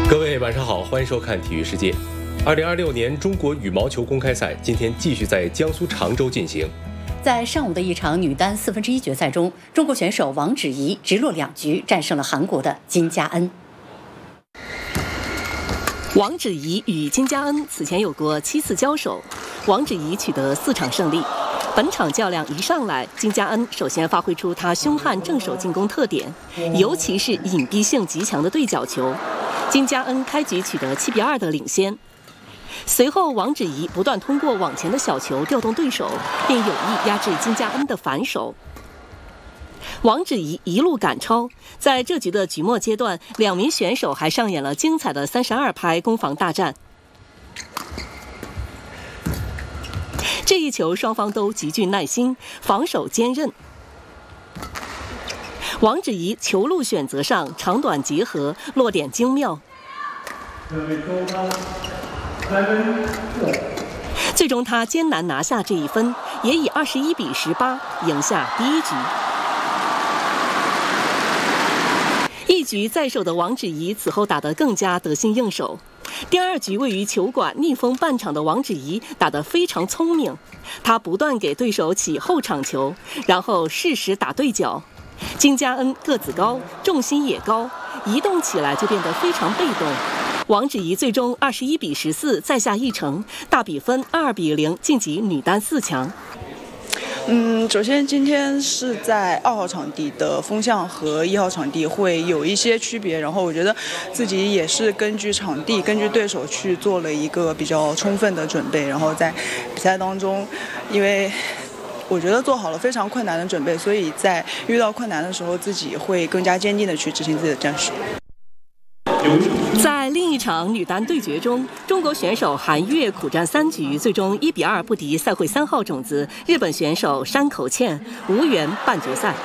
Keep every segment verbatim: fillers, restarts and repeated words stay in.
各位晚上好，欢迎收看体育世界。二零二六年中国羽毛球公开赛今天继续在江苏常州进行。 在上午的一场女单四分之一决赛中，中国选手王芷怡直落两局战胜了韩国的金佳恩。 王芷怡与金佳恩此前有过七次交手，王芷怡取得四场胜利。本场较量一上来，金佳恩首先发挥出她凶悍正手进攻特点，尤其是隐蔽性极强的对角球。金佳恩开局取得七比二的领先。随后，王芷怡不断通过网前的小球调动对手，并有意压制金佳恩的反手。王芷怡一路赶超，在这局的局末阶段，两名选手还上演了精彩的三十二拍攻防大战。这一球双方都极具耐心，防守坚韧。王芷怡球路选择上长短结合，落点精妙。最终他艰难拿下这一分，也以二十一比十八赢下第一局。一局在手的王芷怡此后打得更加得心应手。第二局位于球馆逆风半场的王芷怡打得非常聪明，她不断给对手起后场球，然后适时打对角。金佳恩个子高，重心也高，移动起来就变得非常被动。王芷怡最终二十一比十四再下一城，大比分二比零晋级女单四强。 嗯，首先今天是在二号场地的风向和一号场地会有一些区别，然后我觉得自己也是根据场地、根据对手去做了一个比较充分的准备，然后在比赛当中，因为我觉得做好了非常困难的准备，所以在遇到困难的时候，自己会更加坚定地去执行自己的战术。 在另一场女单对决中，中国选手韩悦苦战三局，最终一比二不敌赛会三号种子日本选手山口茜，无缘半决赛。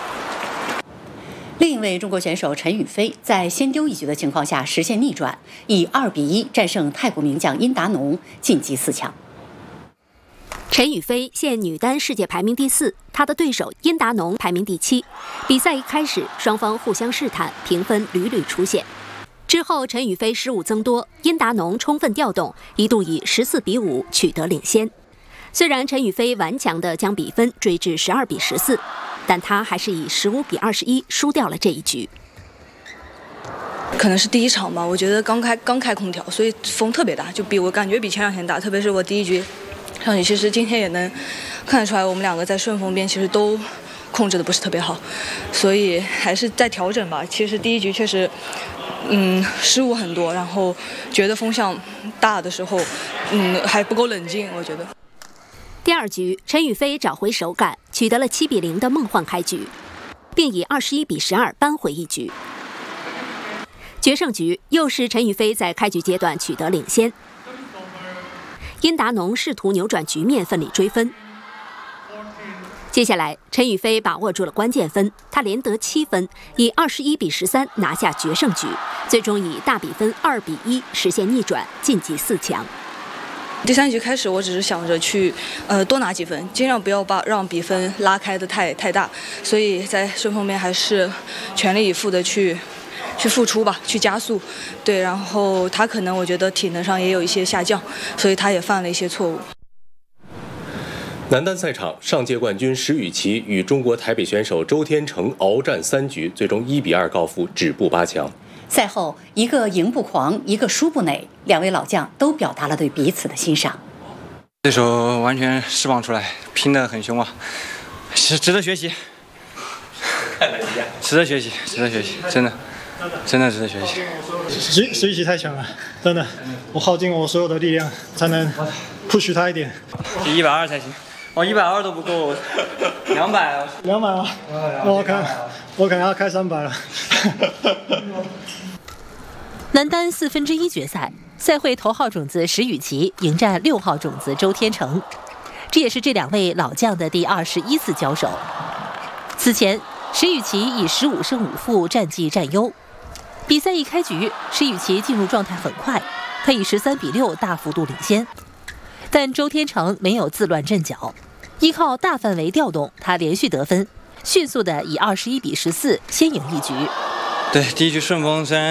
另一位中国选手陈雨菲在先丢一局的情况下实现逆转，以二比一战胜泰国名将殷达农，晋级四强。 陈雨菲现女单世界排名第四，她的对手殷达农排名第七。比赛一开始，双方互相试探，评分屡屡出现。之后，陈雨菲失误增多，殷达农充分调动，一度以十四比五取得领先。虽然陈雨菲顽强地将比分追至十二比十四，但她还是以十五比二十一输掉了这一局。 可能是第一场吧，我觉得刚开刚开空调，所以风特别大，就比我感觉比前两天大，特别是我第一局上去，其实今天也能看得出来，我们两个在顺风边其实都控制的不是特别好，所以还是在调整吧。其实第一局确实。嗯，失误很多，然后觉得风向大的时候，嗯，还不够冷静，我觉得。 第二局，陈雨菲找回手感，取得了七比零的梦幻开局，并以二十一比十二扳回一局。决胜局又是陈雨菲在开局阶段取得领先，殷达农试图扭转局面，奋力追分。接下来，陈雨菲把握住了关键分，她连得七分，以二十一比十三拿下决胜局，最终以大比分二比一实现逆转，晋级四强。 第三局开始，我只是想着去，呃，多拿几分，尽量不要把让比分拉开的太太大，所以在顺风边还是全力以赴的去。去付出吧，去加速，对，然后他可能我觉得体能上也有一些下降，所以他也犯了一些错误。 男单赛场，上届冠军石宇奇与中国台北选手周天成鏖战三局，最终一比二告负，止步八强。 赛后，一个赢不狂，一个输不馁，两位老将都表达了对彼此的欣赏。 对手完全释放出来，拼得很凶啊，是值得学习。看了一下，值得学习，值得学习，真的，真的值得学习。 石石宇奇太强了，真的，我耗尽我所有的力量才能 push 他一点， 一百二才行。我一百二都不够，两百， 两百吗？那我可能我可能要开三百了。 男单四分之一决赛，赛会头号种子石宇奇迎战六号种子周天成，这也是这两位老将的第二十一次交手。此前，石宇奇以十五胜五负战绩占优。比赛一开局，石宇奇进入状态很快，他以十三比六大幅度领先。但周天成没有自乱阵脚，依靠大范围调动，他连续得分，迅速的以二十一比十四先赢一局。 对，第一局顺风虽然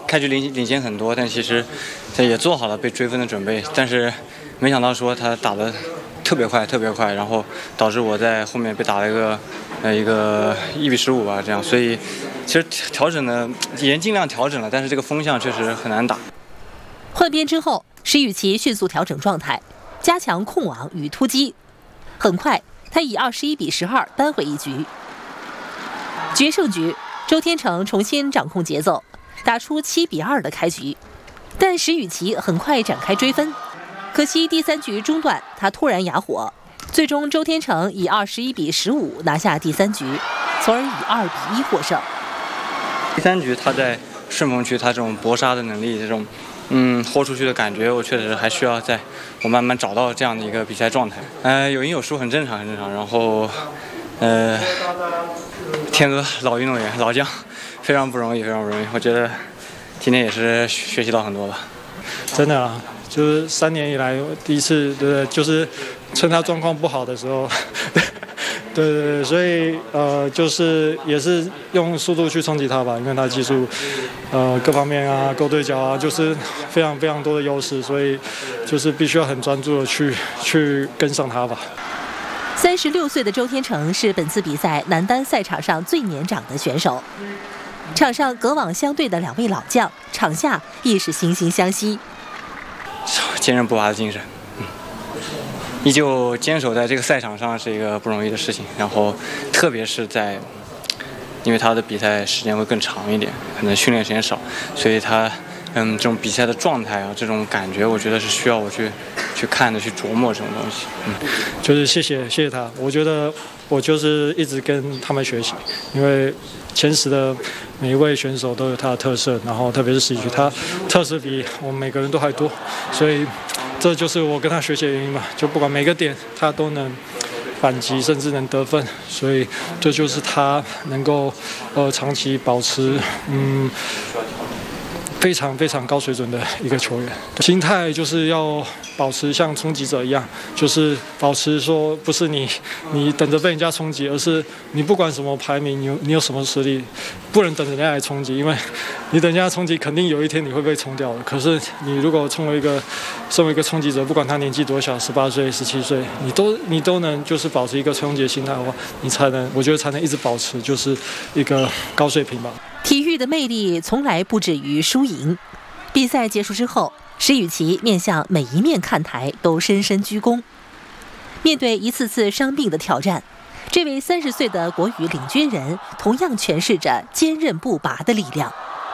开局领领先很多，但其实他也做好了被追分的准备，但是没想到说他打的特别快，特别快，然后导致我在后面被打了一个呃一个一比十五吧，这样，所以其实调整呢也尽量调整了，但是这个风向确实很难打。 换边之后，石宇奇迅速调整状态，加强控网与突击，很快他以二十一比十二扳回一局。决胜局，周天成重新掌控节奏，打出七比二的开局，但石宇奇很快展开追分，可惜第三局中段他突然哑火，最终周天成以二十一比十五拿下第三局，从而以二比一获胜。 第三局他在顺风区，他这种搏杀的能力，这种嗯豁出去的感觉，我确实还需要在我慢慢找到这样的一个比赛状态。呃，有赢有输很正常，很正常。然后，呃，天哥老运动员老将，非常不容易，非常不容易。我觉得今天也是学习到很多吧。 真的啊，就是三年以来第一次，对不对？就是趁他状况不好的时候。对对对，所以呃，就是也是用速度去冲击他吧，因为他技术，呃，各方面啊，勾对角啊，就是非常非常多的优势，所以就是必须要很专注的去去跟上他吧。 三十六岁的周天成是本次比赛男单赛场上最年长的选手，场上隔网相对的两位老将，场下亦是惺惺相惜， 坚韧不拔的精神。依旧坚守在这个赛场上是一个不容易的事情，然后特别是在，因为他的比赛时间会更长一点，可能训练时间少，所以他嗯这种比赛的状态啊，这种感觉，我觉得是需要我去去看的，去琢磨这种东西。嗯， 就是谢谢谢谢他，我觉得我就是一直跟他们学习，因为前十的每一位选手都有他的特色，然后特别是十一局，他特色比我们每个人都还多，所以。这就是我跟他学习的原因吧，就不管每个点他都能反击，甚至能得分，所以这就是他能够呃长期保持嗯非常非常高水准的一个球员。心态就是要保持像冲击者一样，就是保持说不是你你等着被人家冲击，而是你不管什么排名，你有你有什么实力，不能等人家来冲击，因为你等人家冲击，肯定有一天你会被冲掉的。可是你如果成为一个身为一个冲击者，不管他年纪多小，十八岁、十七岁，你都你都能就是保持一个冲击的心态的话，你才能我觉得才能一直保持就是一个高水平吧。 体育的魅力从来不止于输赢。比赛结束之后，石宇奇面向每一面看台都深深鞠躬。面对一次次伤病的挑战，这位三十岁的国羽领军人同样诠释着坚韧不拔的力量。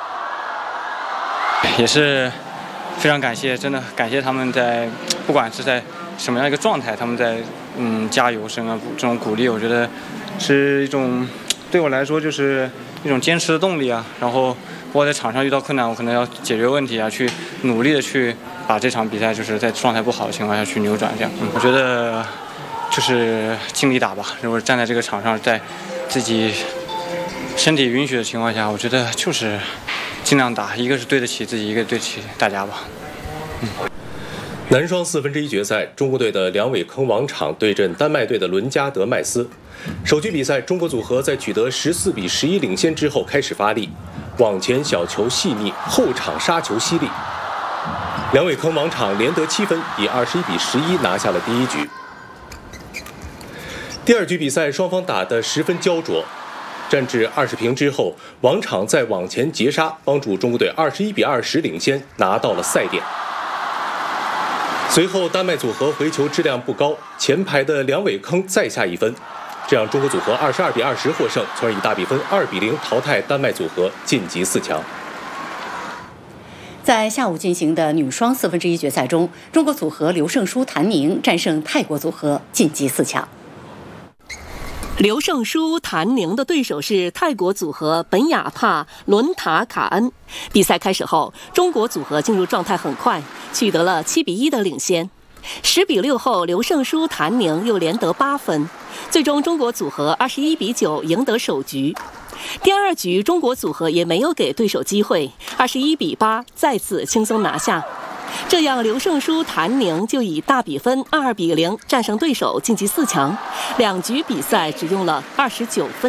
也是非常感谢，真的感谢他们在不管是在什么样一个状态，他们在嗯加油声啊，这种鼓励，我觉得是一种对我来说就是一种坚持的动力啊。然后我在场上遇到困难，我可能要解决问题啊，去努力的去把这场比赛就是在状态不好的情况下去扭转，这样。嗯，我觉得就是尽力打吧。如果站在这个场上，在自己身体允许的情况下，我觉得就是尽量打，一个是对得起自己，一个对得起大家吧。嗯。 男双四分之一决赛，中国队的梁伟铿王昶对阵丹麦队的伦加德麦斯。首局比赛，中国组合在取得十四比十一领先之后开始发力，网前小球细腻，后场杀球犀利。梁伟铿王昶连得七分，以二十一比十一拿下了第一局。第二局比赛，双方打得十分焦灼。战至二十平之后，王昶在网前截杀，帮助中国队二十一比二十领先，拿到了赛点。随后，丹麦组合回球质量不高，前排的梁伟铿再下一分，这样中国组合二十二比二十获胜，从而以大比分二比零淘汰丹麦组合，晋级四强。 在下午进行的女双四分之一决赛中，中国组合刘胜书、谭宁战胜泰国组合，晋级四强。 刘胜书、谭宁的对手是泰国组合本雅帕、伦塔卡恩。比赛开始后，中国组合进入状态很快，取得了七比一的领先。十比六后，刘胜书、谭宁又连得八分，最终中国组合二十一比九赢得首局。第二局，中国组合也没有给对手机会，二十一比八再次轻松拿下。这样，刘胜书、谭宁就以大比分二比零战胜对手，晋级四强。两局比赛只用了二十九分。